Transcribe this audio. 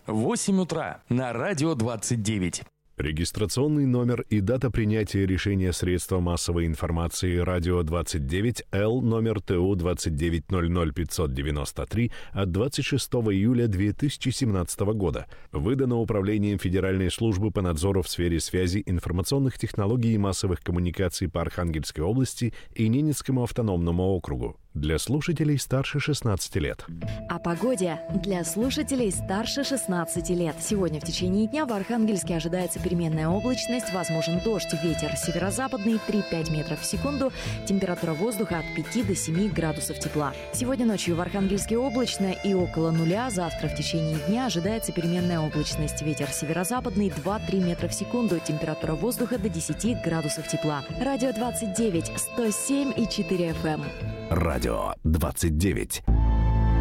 8 утра на радио 29. Регистрационный номер и дата принятия решения средства массовой информации «Радио 29» Л номер ТУ 2900593 от 26 июля 2017 года. Выдано Управлением Федеральной службы по надзору в сфере связи, информационных технологий и массовых коммуникаций по Архангельской области и Ненецкому автономному округу. Для слушателей старше 16 лет. О погоде для слушателей старше 16 лет. Сегодня в течение дня в Архангельске ожидается переменная облачность, возможен дождь, ветер северо-западный 3-5 метров в секунду, температура воздуха от 5 до 7 градусов тепла. Сегодня ночью в Архангельске облачно и около нуля, завтра в течение дня ожидается переменная облачность, ветер северо-западный 2-3 метра в секунду, температура воздуха до 10 градусов тепла. Радио 29, 107,4 FM. Радио 29.